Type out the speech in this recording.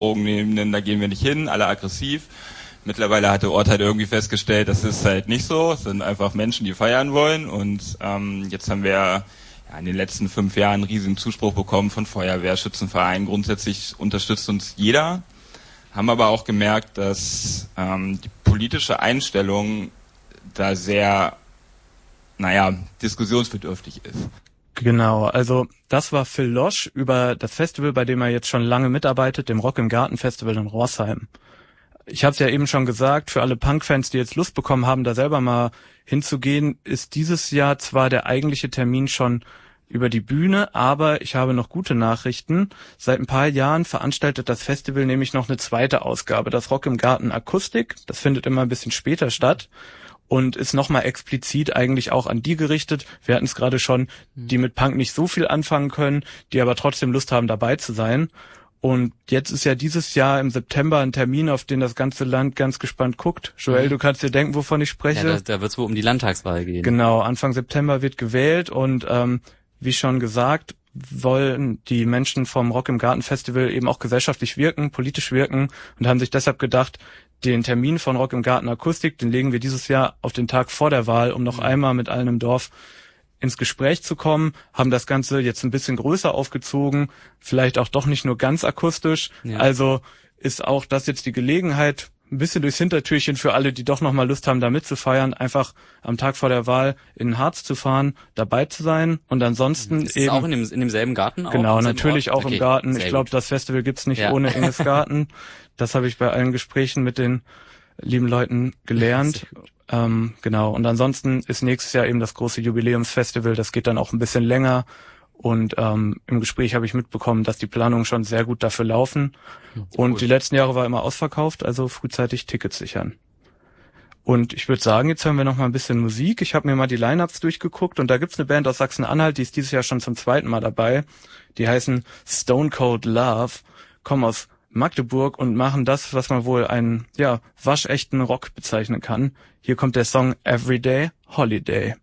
Drogen nehmen, da gehen wir nicht hin, alle aggressiv. Mittlerweile hat der Ort halt irgendwie festgestellt, das ist halt nicht so. Es sind einfach Menschen, die feiern wollen. Und jetzt haben wir in den letzten 5 Jahren einen riesigen Zuspruch bekommen von Feuerwehr, Schützenvereinen. Grundsätzlich unterstützt uns jeder. Haben aber auch gemerkt, dass die politische Einstellung da sehr, diskussionsbedürftig ist. Genau, also das war Phil Losch über das Festival, bei dem er jetzt schon lange mitarbeitet, dem Rock im Garten Festival in Rorsheim. Ich habe es ja eben schon gesagt, für alle Punk-Fans, die jetzt Lust bekommen haben, da selber mal hinzugehen, ist dieses Jahr zwar der eigentliche Termin schon über die Bühne, aber ich habe noch gute Nachrichten. Seit ein paar Jahren veranstaltet das Festival nämlich noch eine zweite Ausgabe, das Rock im Garten Akustik. Das findet immer ein bisschen später statt und ist nochmal explizit eigentlich auch an die gerichtet. Wir hatten es gerade schon, die mit Punk nicht so viel anfangen können, die aber trotzdem Lust haben, dabei zu sein. Und jetzt ist ja dieses Jahr im September ein Termin, auf den das ganze Land ganz gespannt guckt. Joel, du kannst dir denken, wovon ich spreche. Ja, da wird es wohl um die Landtagswahl gehen. Genau, Anfang September wird gewählt und wie schon gesagt, wollen die Menschen vom Rock im Garten Festival eben auch gesellschaftlich wirken, politisch wirken und haben sich deshalb gedacht, den Termin von Rock im Garten Akustik, den legen wir dieses Jahr auf den Tag vor der Wahl, um noch einmal mit allen im Dorf ins Gespräch zu kommen, haben das Ganze jetzt ein bisschen größer aufgezogen, vielleicht auch doch nicht nur ganz akustisch. Ja. Also ist auch das jetzt die Gelegenheit, ein bisschen durchs Hintertürchen für alle, die doch nochmal Lust haben, da mitzufeiern, einfach am Tag vor der Wahl in den Harz zu fahren, dabei zu sein und ansonsten ist eben... Ist auch in demselben Garten? Genau, natürlich auch im Garten. Ich glaube, das Festival gibt's nicht ohne Inges Garten. Das habe ich bei allen Gesprächen mit den lieben Leuten gelernt. Genau, und ansonsten ist nächstes Jahr eben das große Jubiläumsfestival, das geht dann auch ein bisschen länger und im Gespräch habe ich mitbekommen, dass die Planungen schon sehr gut dafür laufen und die letzten Jahre war immer ausverkauft, also frühzeitig Tickets sichern. Und ich würde sagen, jetzt hören wir noch mal ein bisschen Musik. Ich habe mir mal die Line-Ups durchgeguckt und da gibt's eine Band aus Sachsen-Anhalt, die ist dieses Jahr schon zum 2. Mal dabei. Die heißen Stone Cold Love, kommen aus Magdeburg und machen das, was man wohl einen waschechten Rock bezeichnen kann. Hier kommt der Song Everyday Holiday.